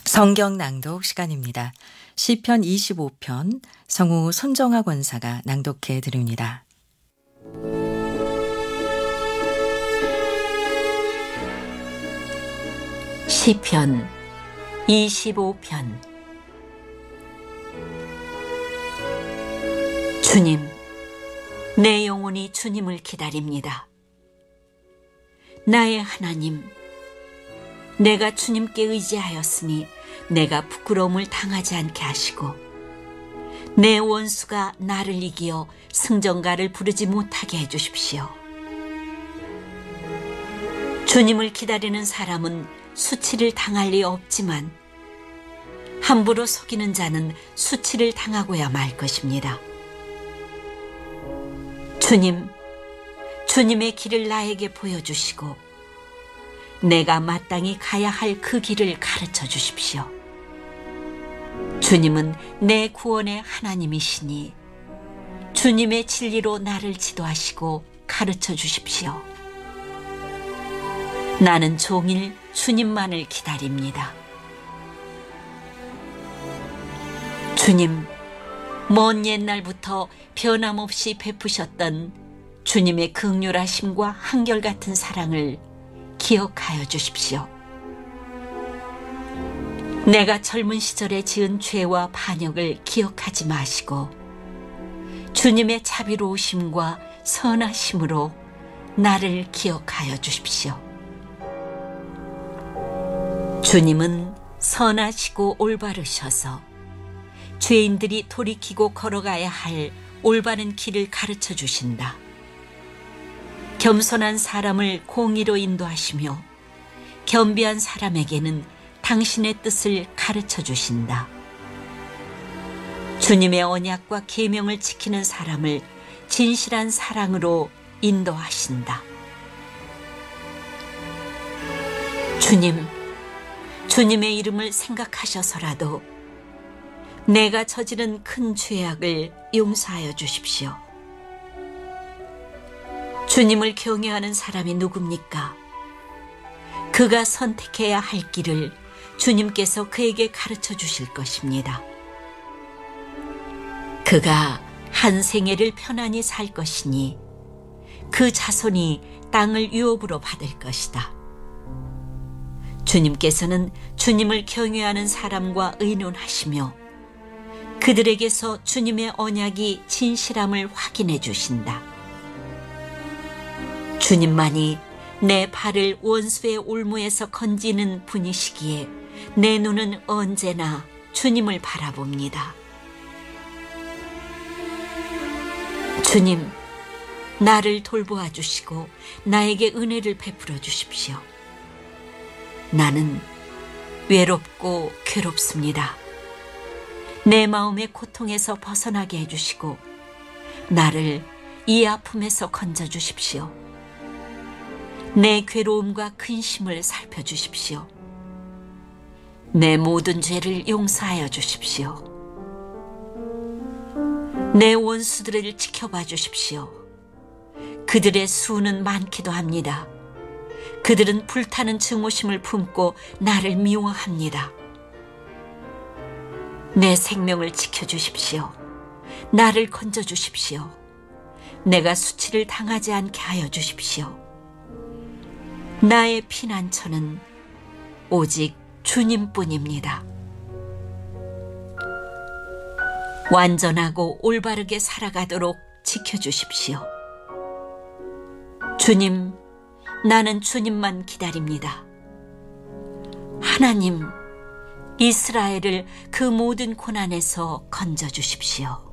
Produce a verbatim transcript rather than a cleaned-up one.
성경 낭독 시간입니다. 시편 이십오 편 성우 손정아 권사가 낭독해 드립니다. 시편 이십오 편. 주님, 내 영혼이 주님을 기다립니다. 나의 하나님, 내가 주님께 의지하였으니 내가 부끄러움을 당하지 않게 하시고 내 원수가 나를 이기어 승전가를 부르지 못하게 해주십시오. 주님을 기다리는 사람은 수치를 당할 리 없지만 함부로 속이는 자는 수치를 당하고야 말 것입니다. 주님, 주님의 길을 나에게 보여주시고 내가 마땅히 가야 할 그 길을 가르쳐 주십시오. 주님은 내 구원의 하나님이시니 주님의 진리로 나를 지도하시고 가르쳐 주십시오. 나는 종일 주님만을 기다립니다. 주님, 먼 옛날부터 변함없이 베푸셨던 주님의 긍휼하심과 한결같은 사랑을 기억하여 주십시오. 내가 젊은 시절에 지은 죄와 반역을 기억하지 마시고 주님의 자비로우심과 선하심으로 나를 기억하여 주십시오. 주님은 선하시고 올바르셔서 죄인들이 돌이키고 걸어가야 할 올바른 길을 가르쳐 주신다. 겸손한 사람을 공의로 인도하시며 겸비한 사람에게는 당신의 뜻을 가르쳐 주신다. 주님의 언약과 계명을 지키는 사람을 진실한 사랑으로 인도하신다. 주님, 주님의 이름을 생각하셔서라도 내가 저지른 큰 죄악을 용서하여 주십시오. 주님을 경외하는 사람이 누굽니까? 그가 선택해야 할 길을 주님께서 그에게 가르쳐 주실 것입니다. 그가 한 생애를 편안히 살 것이니 그 자손이 땅을 유업으로 받을 것이다. 주님께서는 주님을 경외하는 사람과 의논하시며 그들에게서 주님의 언약이 진실함을 확인해 주신다. 주님만이 내 발을 원수의 올무에서 건지는 분이시기에 내 눈은 언제나 주님을 바라봅니다. 주님, 나를 돌보아 주시고 나에게 은혜를 베풀어 주십시오. 나는 외롭고 괴롭습니다. 내 마음의 고통에서 벗어나게 해주시고 나를 이 아픔에서 건져 주십시오. 내 괴로움과 근심을 살펴주십시오. 내 모든 죄를 용서하여 주십시오. 내 원수들을 지켜봐 주십시오. 그들의 수는 많기도 합니다. 그들은 불타는 증오심을 품고 나를 미워합니다. 내 생명을 지켜주십시오. 나를 건져주십시오. 내가 수치를 당하지 않게 하여 주십시오. 나의 피난처는 오직 주님뿐입니다. 완전하고 올바르게 살아가도록 지켜주십시오. 주님, 나는 주님만 기다립니다. 하나님, 이스라엘을 그 모든 고난에서 건져주십시오.